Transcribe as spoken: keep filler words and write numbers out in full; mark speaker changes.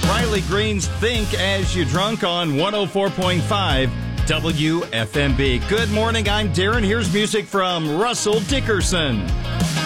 Speaker 1: Riley Green's Think As You Drunk on one oh four point five W F M B. Good morning, I'm Darren. Here's music from Russell Dickerson.